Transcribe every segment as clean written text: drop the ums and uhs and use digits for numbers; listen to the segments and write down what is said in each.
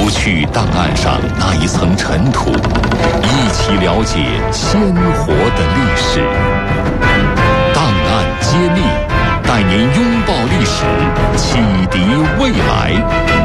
除去档案上那一层尘土，一起了解鲜活的历史。档案揭秘，带您拥抱历史，启迪未来。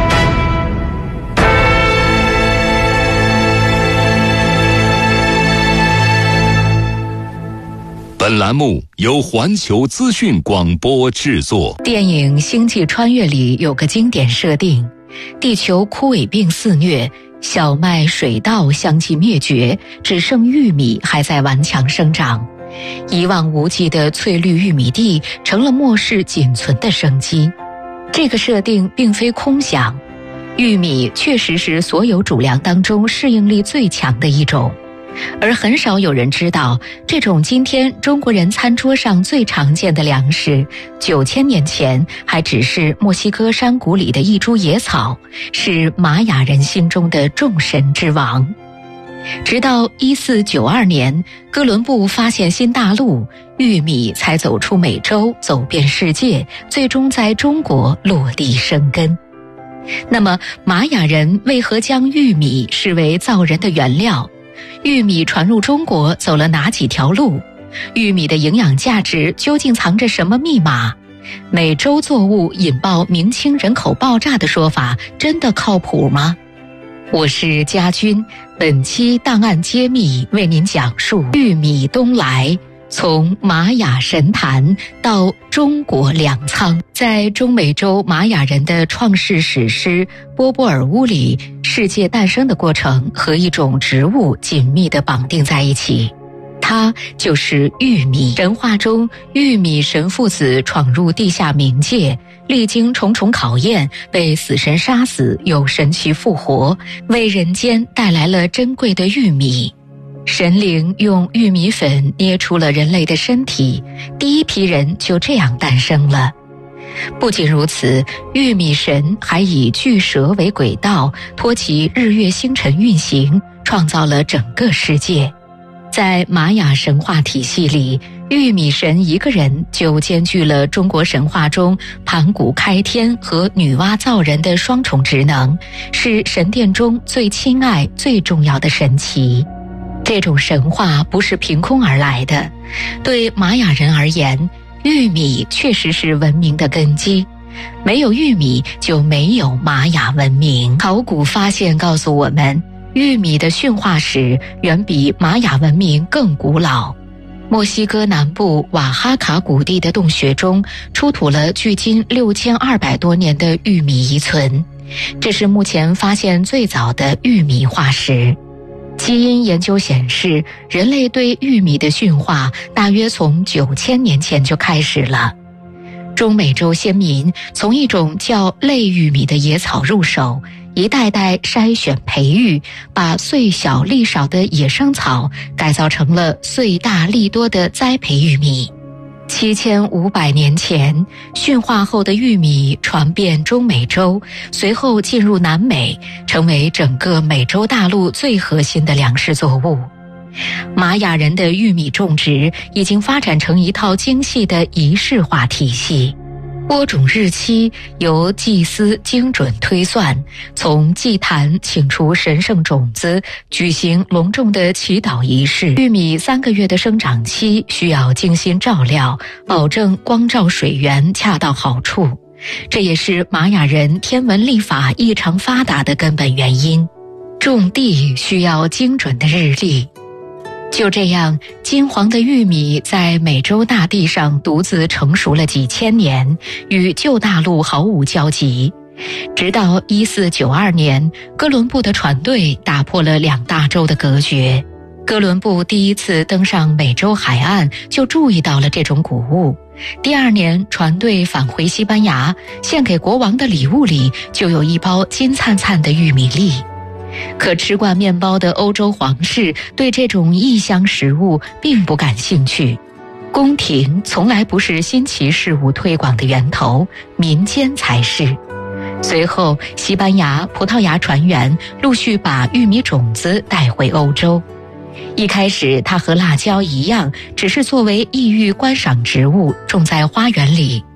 本栏目由环球资讯广播制作。 电影《星际穿越》里有个经典设定，地球枯萎病肆虐，小麦、水稻相继灭绝，只剩玉米还在顽强生长。一望无际的翠绿玉米地成了末世仅存的生机。这个设定并非空想，玉米确实是所有主粮当中适应力最强的一种。而很少有人知道，这种今天中国人餐桌上最常见的粮食，9000年前还只是墨西哥山谷里的一株野草，是玛雅人心中的众神之王。直到1492年，哥伦布发现新大陆，玉米才走出美洲，走遍世界，最终在中国落地生根。那么，玛雅人为何将玉米视为造人的原料？玉米传入中国走了哪几条路？玉米的营养价值究竟藏着什么密码？美洲作物引爆明清人口爆炸的说法真的靠谱吗？我是家军，本期档案揭秘为您讲述玉米东来，从玛雅神坛到中国粮仓。在中美洲玛雅人的创世史诗《波波尔乌》里，世界诞生的过程和一种植物紧密地绑定在一起，它就是玉米。神话中，玉米神父子闯入地下冥界，历经重重考验，被死神杀死，又神奇复活，为人间带来了珍贵的玉米。神灵用玉米粉捏出了人类的身体，第一批人就这样诞生了。不仅如此，玉米神还以巨蛇为轨道，托起日月星辰运行，创造了整个世界。在玛雅神话体系里，玉米神一个人就兼具了中国神话中盘古开天和女娲造人的双重职能，是神殿中最亲爱、最重要的神奇。这种神话不是凭空而来的，对玛雅人而言，玉米确实是文明的根基，没有玉米就没有玛雅文明。考古发现告诉我们，玉米的驯化史远比玛雅文明更古老。墨西哥南部瓦哈卡谷地的洞穴中出土了距今6200多年的玉米遗存，这是目前发现最早的玉米化石。基因研究显示，人类对玉米的驯化大约从9000年前就开始了。中美洲先民从一种叫类玉米的野草入手，一代代筛选培育，把穗小粒少的野生草改造成了穗大粒多的栽培玉米。7500年前，驯化后的玉米传遍中美洲，随后进入南美，成为整个美洲大陆最核心的粮食作物。玛雅人的玉米种植已经发展成一套精细的仪式化体系。播种日期由祭司精准推算，从祭坛请出神圣种子，举行隆重的祈祷仪式。玉米3个月的生长期需要精心照料，保证光照水源恰到好处，这也是玛雅人天文历法异常发达的根本原因。种地需要精准的日历。就这样，金黄的玉米在美洲大地上独自成熟了几千年，与旧大陆毫无交集。直到1492年，哥伦布的船队打破了两大洲的隔绝。哥伦布第一次登上美洲海岸，就注意到了这种谷物。第2年，船队返回西班牙，献给国王的礼物里就有一包金灿灿的玉米粒。可吃惯面包的欧洲皇室对这种异乡食物并不感兴趣。宫廷从来不是新奇事物推广的源头，民间才是。随后，西班牙、葡萄牙船员陆续把玉米种子带回欧洲。一开始，它和辣椒一样，只是作为异域观赏植物种在花园里。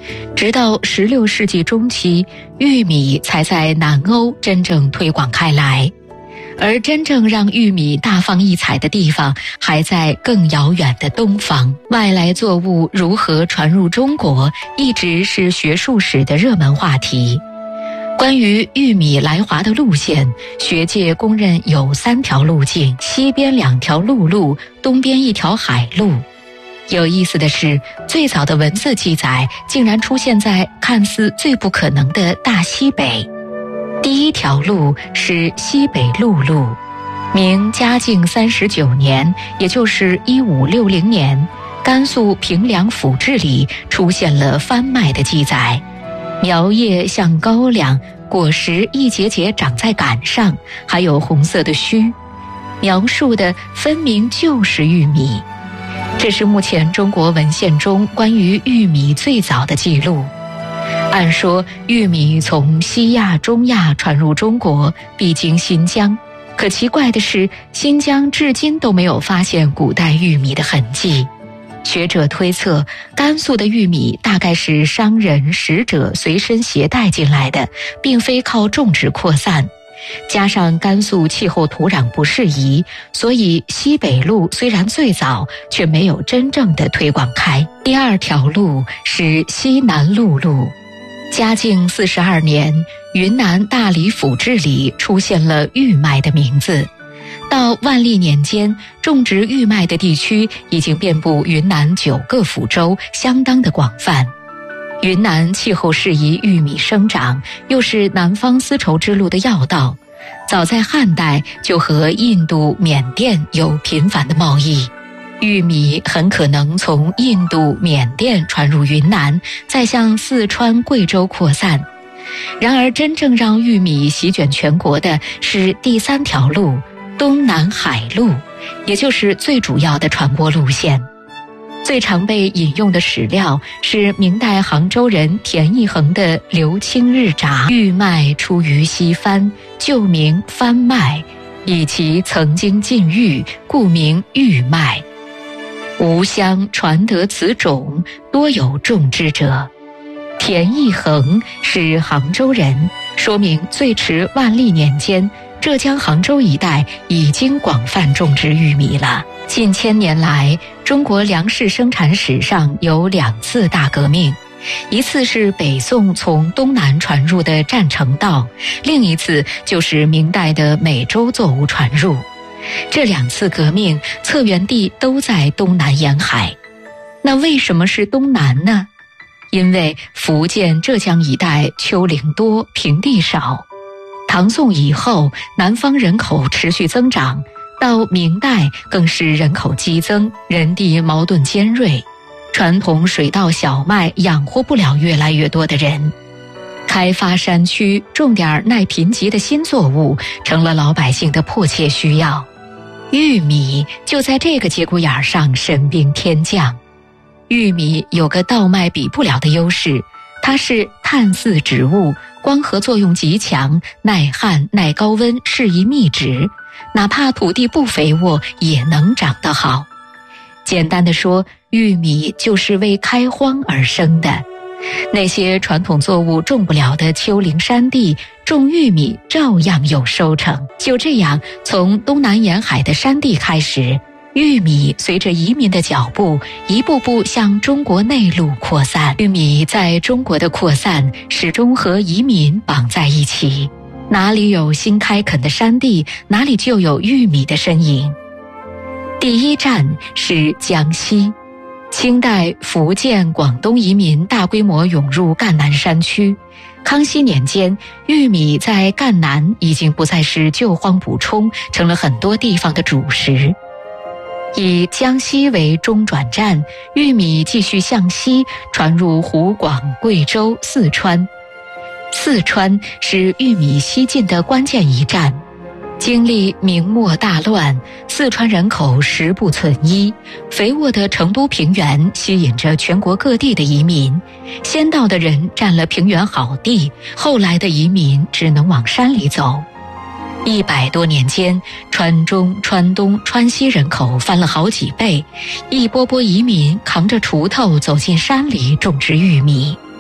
直到16世纪中期，玉米才在南欧真正推广开来。而真正让玉米大放异彩的地方还在更遥远的东方。外来作物如何传入中国，一直是学术史的热门话题。关于玉米来华的路线，学界公认有3条路径：西边2条陆路，东边1条海路。有意思的是，最早的文字记载竟然出现在看似最不可能的大西北。第1条路是西北陆路，明嘉靖39年，也就是1560年，甘肃平凉府志里出现了番麦的记载，苗叶像高粱，果实一节节长在杆上，还有红色的须，描述的分明就是玉米。这是目前中国文献中关于玉米最早的记录。按说玉米从西亚、中亚传入中国，必经新疆，可奇怪的是，新疆至今都没有发现古代玉米的痕迹。学者推测，甘肃的玉米大概是商人、使者随身携带进来的，并非靠种植扩散。加上甘肃气候土壤不适宜，所以西北路虽然最早，却没有真正的推广开。第2条路是西南陆路。嘉靖42年，云南大理府志里出现了玉麦的名字。到万历年间，种植玉麦的地区已经遍布云南9个府州，相当的广泛。云南气候适宜玉米生长，又是南方丝绸之路的要道，早在汉代就和印度、缅甸有频繁的贸易。玉米很可能从印度、缅甸传入云南，再向四川、贵州扩散。然而真正让玉米席卷全国的是第3条路，东南海路，也就是最主要的传播路线。最常被引用的史料是明代杭州人田义衡的《刘清日札》，玉麦出于西番，旧名番麦，以其曾经禁玉，故名玉麦。吾乡传得此种，多有种之者。田义衡是杭州人，说明最迟万历年间，浙江杭州一带已经广泛种植玉米了。近1000年来，中国粮食生产史上有2次大革命，一次是北宋从东南传入的占城稻，另一次就是明代的美洲作物传入。这2次革命策源地都在东南沿海。那为什么是东南呢？因为福建、浙江一带丘陵多，平地少。唐宋以后，南方人口持续增长，到明代更是人口激增，人地矛盾尖锐，传统水稻小麦养活不了越来越多的人。开发山区，种点耐贫瘠的新作物，成了老百姓的迫切需要。玉米就在这个节骨眼上神兵天降。玉米有个稻麦比不了的优势，它是碳似植物，光合作用极强，耐旱、耐高温，适宜密植，哪怕土地不肥沃也能长得好。简单的说，玉米就是为开荒而生的。那些传统作物种不了的丘陵山地，种玉米照样有收成。就这样，从东南沿海的山地开始，玉米随着移民的脚步，一步步向中国内陆扩散。玉米在中国的扩散，始终和移民绑在一起。哪里有新开垦的山地，哪里就有玉米的身影。第1站是江西。清代福建、广东移民大规模涌入赣南山区。康熙年间，玉米在赣南已经不再是救荒补充，成了很多地方的主食。以江西为中转站，玉米继续向西传入湖广、贵州、四川。四川是玉米西进的关键一站。经历明末大乱，四川人口食不存一，肥沃的成都平原吸引着全国各地的移民。先到的人占了平原好地，后来的移民只能往山里走。100多年间，川中、川东、川西人口翻了好几倍，一波波移民扛着锄头走进山里种植玉米。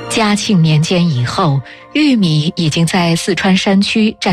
嘉庆年间以后，玉米已经在四川山区占